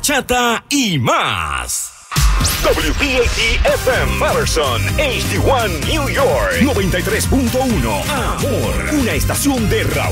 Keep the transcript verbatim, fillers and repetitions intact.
bachata y más. W P A T F M Patterson, H D uno New York noventa y tres punto uno. Amor, una estación de Raúl